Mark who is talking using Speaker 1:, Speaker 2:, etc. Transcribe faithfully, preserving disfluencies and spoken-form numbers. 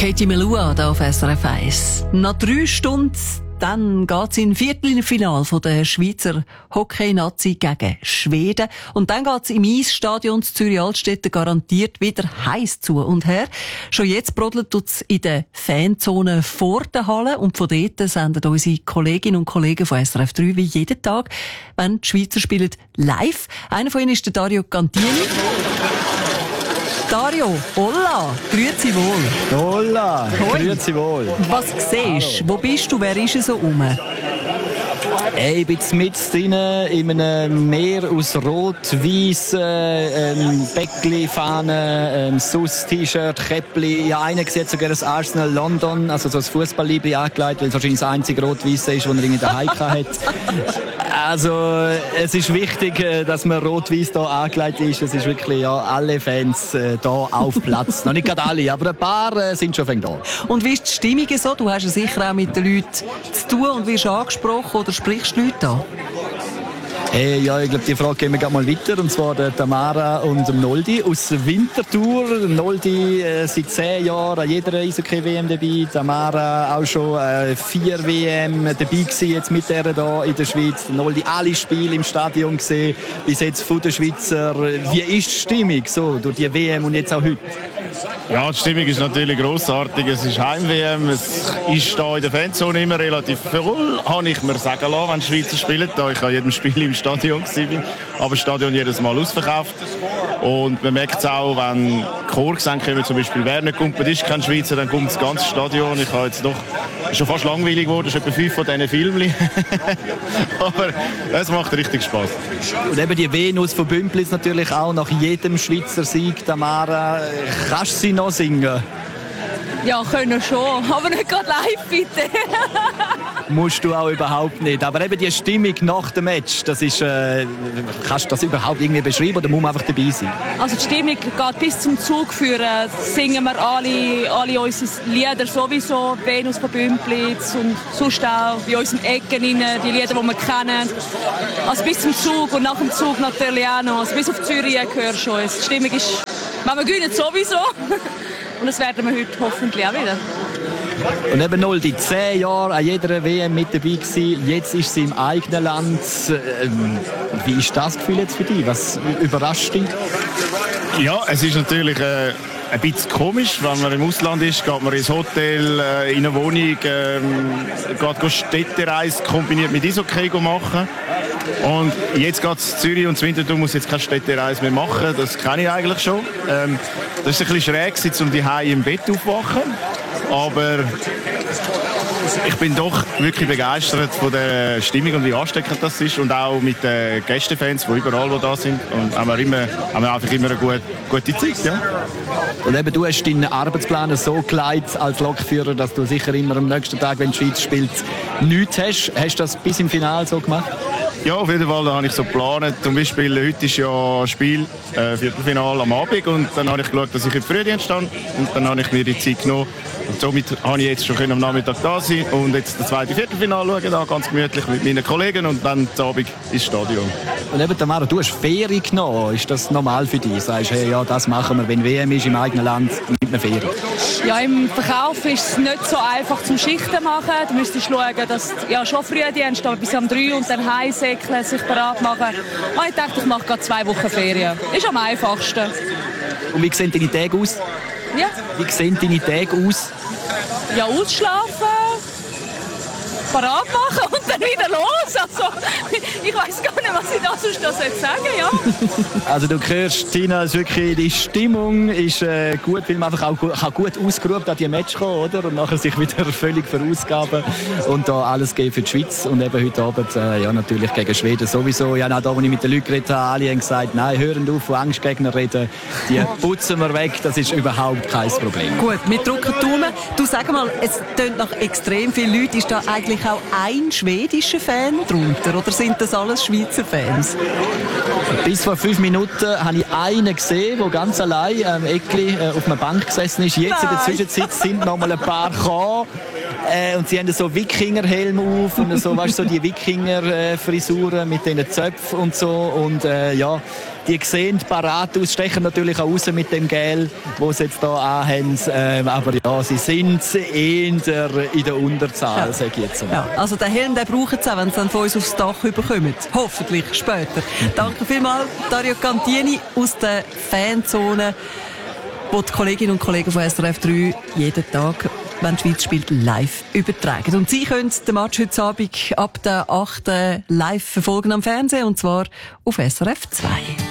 Speaker 1: Katie Melua hier auf S R F eins. Nach drei Stunden dann geht's in Viertelfinale von der Schweizer Hockey-Nazi gegen Schweden. Und dann geht's im Eisstadion Zürich-Altstetten garantiert wieder heiß zu und her. Schon jetzt brodelt tut's in der Fanzone vor der Halle. Und von dort senden unsere Kolleginnen und Kollegen von S R F drei wie jeden Tag, wenn die Schweizer spielen, live. Einer von ihnen ist der Dario Cantini. Dario, hola, grüezi wohl.
Speaker 2: Hola, grüezi wohl.
Speaker 1: Was siehst du? Wo bist du? Wer ist so rum?
Speaker 2: Hey, ich bin mit drin in einem Meer aus Rot, Weiss, äh, ähm, Bäckli, Fahne, ähm, S U S, T-Shirt, Käppli. Ja, einer sieht sogar das Arsenal London, also so ein Fußballlibri angelegt, weil es wahrscheinlich das einzige Rot-Weiss ist, das er in der Heike hat. Also, es ist wichtig, dass man Rot-Weiss hier angelegt ist. Es ist wirklich, ja, alle Fans äh, hier auf Platz. Noch nicht gerade alle, aber ein paar äh, sind schon da.
Speaker 1: Und wie ist die Stimmung so? Du hast ja sicher auch mit den Leuten zu tun und wirst angesprochen oder sprichst du Leute an?
Speaker 2: Hey, ja, ich glaube, die Frage gehen wir gerade mal weiter. Und zwar der Tamara und dem Noldi aus Winterthur. Noldi äh, seit zehn Jahren an jeder Eishockey-W M dabei. Tamara auch schon äh, vier W M dabei gewesen, jetzt mit der da in der Schweiz. Noldi alle Spiele im Stadion gesehen, bis jetzt von den Schweizer. Wie ist die Stimmung so durch die W M und jetzt auch heute?
Speaker 3: Ja, die Stimmung ist natürlich grossartig. Es ist Heim-W M. Es ist hier in der Fanzone immer relativ voll, habe ich mir sagen lassen, wenn die Schweizer spielen. Da ich an jedem Spiel im Stadion war, aber das Stadion jedes Mal ausverkauft. Und man merkt es auch, wenn Chorgesänge kommen, zum Beispiel, wer nicht kommt, ist kein Schweizer, dann kommt das ganze Stadion. Ich habe jetzt doch schon fast langweilig geworden, es ist etwa fünf von diesen Filmen. Aber es macht richtig Spass.
Speaker 2: Und eben die Venus von Bümpliz natürlich auch nach jedem Schweizer Sieg. Tamara, kannst du sie noch singen?
Speaker 4: Ja, können schon, aber nicht gerade live, bitte.
Speaker 2: Musst du auch überhaupt nicht. Aber eben die Stimmung nach dem Match, das ist, äh, kannst du das überhaupt irgendwie beschreiben oder muss man einfach dabei sein?
Speaker 4: Also die Stimmung geht bis zum Zug führen. Singen wir alle, alle unsere Lieder sowieso, Venus von Bümpliz und sonst auch bei unseren Ecken rein, die Lieder, die wir kennen. Also bis zum Zug und nach dem Zug natürlich auch noch. Also bis auf Zürich gehört schon. Die Stimmung ist, wenn wir gewinnen, sowieso. Und das werden wir heute hoffentlich auch wieder.
Speaker 2: Und eben Noldi, zehn Jahre an jeder W M mit dabei gewesen. Jetzt ist sie im eigenen Land. Ähm, wie ist das Gefühl jetzt für dich? Was überrascht dich?
Speaker 3: Ja, es ist natürlich äh, ein bisschen komisch, wenn man im Ausland ist, geht man ins Hotel, äh, in eine Wohnung, äh, geht Städtereise kombiniert mit Eishockey machen. Und jetzt geht es Zürich und Winterthur muss jetzt keine Städtereise mehr machen, das kenne ich eigentlich schon. Ähm, das ist ein bisschen schräg, um die Hause im Bett aufwachen. Aber ich bin doch wirklich begeistert von der Stimmung und wie ansteckend das ist und auch mit den Gästefans, die überall wo da sind. Und haben wir, immer, haben wir einfach immer eine gute, gute Zeit. Ja.
Speaker 2: Und eben, du hast deinen Arbeitsplan so geleitet als Lokführer, dass du sicher immer am nächsten Tag, wenn die Schweiz spielt, nichts hast. Hast du das bis im Finale so gemacht?
Speaker 3: Ja, auf jeden Fall, da habe ich so geplant. Zum Beispiel, heute ist ja Spiel, äh, Viertelfinale am Abend und dann habe ich geschaut, dass ich im Frühdienst stand und dann habe ich mir die Zeit genommen. Und somit habe ich jetzt schon am Nachmittag da sein und jetzt das zweite Viertelfinale schauen, da ganz gemütlich mit meinen Kollegen und dann am Abend ins Stadion.
Speaker 2: Und eben, Tamara, du hast Ferien genommen. Ist das normal für dich? Sagst du, hey, ja, das machen wir, wenn W M ist im eigenen Land, mit einer Ferien?
Speaker 4: Ja, im Verkauf ist es nicht so einfach zum Schichten machen. Du müsstest schauen, dass du ja, schon früh dienst, aber bis um drei und dann heimsäckeln, sich bereit machen. Und ich dachte, ich mache gerade zwei Wochen Ferien. Ist am einfachsten.
Speaker 2: Und wie sehen deine Tage aus?
Speaker 4: Ja.
Speaker 2: Wie sehen deine Tage aus?
Speaker 4: Ja, ausschlafen, parat machen und dann wieder los. Also, ich weiss gar nicht, was ich da sonst da sagen soll, ja.
Speaker 2: Also du hörst, Tina, ist wirklich, die Stimmung ist äh, gut, weil man einfach auch gut, kann gut ausgeruht an die Match kommen, oder? Und nachher sich wieder völlig verausgaben und da alles geben für die Schweiz. Und eben heute Abend, äh, ja, natürlich gegen Schweden sowieso. Ja, da, wo ich mit den Leuten geredet habe, alle haben gesagt, nein, hören auf, von Angstgegner reden. Die putzen wir weg, das ist überhaupt kein Problem.
Speaker 1: Gut, wir drücken die Daumen. Du, sag mal, es tönt nach extrem vielen Leuten. Ist da eigentlich auch ein schwedischer Fan drunter oder sind das alles Schweizer Fans?
Speaker 2: Bis vor fünf Minuten habe ich einen gesehen, der ganz allein am Eckli äh, auf einer Bank gesessen ist. Jetzt Nein. in der Zwischenzeit sind noch mal ein paar gekommen. Äh, und sie haben so Wikingerhelm auf und so, weißt, so die Wikinger-Frisuren mit diesen Zöpfen und so. Und äh, ja, die sehen parat aus, stechen natürlich auch raus mit dem Gel, das sie jetzt hier anhaben. Ähm, aber ja, sie sind eher in der Unterzahl,
Speaker 1: ja.
Speaker 2: sage ich jetzt mal.
Speaker 1: Ja, also den Helm, den brauchen sie auch, wenn sie dann von uns aufs Dach überkommen. Hoffentlich später. Danke vielmals, Dario Cantini aus der Fanzone, wo die Kolleginnen und Kollegen von S R F drei jeden Tag, wenn die Schweiz spielt, live übertragen. Und Sie können den Match heute Abend ab der achten live verfolgen am Fernsehen, und zwar auf S R F zwei.